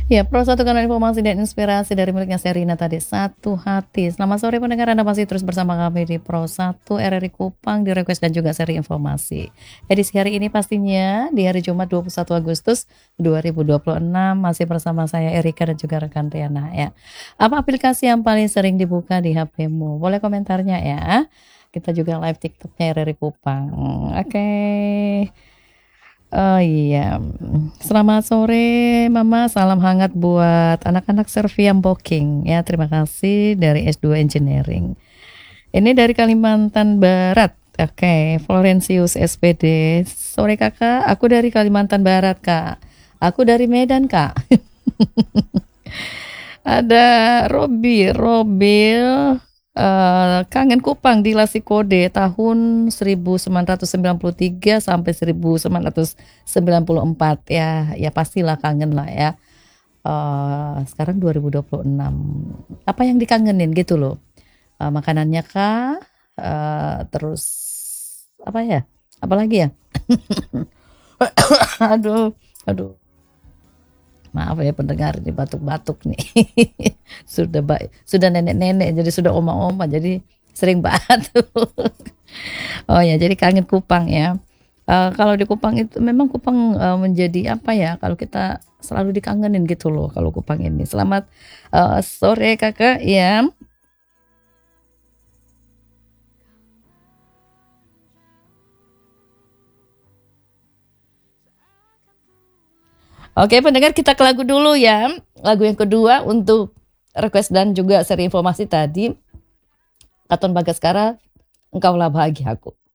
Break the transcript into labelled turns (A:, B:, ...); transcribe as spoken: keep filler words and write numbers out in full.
A: Ya, Pro satu kanal informasi dan inspirasi dari miliknya Sherina tadi, Satu Hati. Selamat sore pendengar, Anda masih terus bersama kami di Pro satu R R I Kupang di request dan juga seri informasi. Edisi hari ini pastinya di hari Jumat dua puluh satu Agustus dua ribu dua puluh enam masih bersama saya Erika dan juga rekan Riana ya. Apa aplikasi yang paling sering dibuka di H P-mu? Boleh komentarnya ya. Kita juga live TikTok-nya R R I Kupang. Oke. Okay. Oh iya, selamat sore Mama, salam hangat buat anak-anak Serviam Booking ya, terima kasih dari S dua Engineering. Ini dari Kalimantan Barat, oke, okay. Florencius S P D, sore kakak, aku dari Kalimantan Barat kak, aku dari Medan kak. Ada Robi, Robil, Uh, kangen Kupang di Lasi Kode tahun seribu sembilan ratus sembilan puluh tiga sampai seribu sembilan ratus sembilan puluh empat ya, ya pastilah kangen lah ya. Uh, sekarang dua ribu dua puluh enam, apa yang dikangenin gitu loh? Uh, makanannya kah? Uh, terus apa ya? Apalagi ya? aduh, aduh. Maaf ya pendengar, ini batuk-batuk nih. sudah baik, sudah nenek-nenek jadi sudah oma-oma jadi sering batuk. Oh ya, jadi kangen Kupang ya. Uh, kalau di Kupang itu memang Kupang uh, menjadi apa ya? Kalau kita selalu dikangenin gitu loh kalau Kupang ini. Selamat uh, sore kakak ya. Oke pendengar, kita ke lagu dulu ya. Lagu yang kedua untuk request dan juga seri informasi tadi, Katon Bagaskara, Engkaulah Bahagiaku.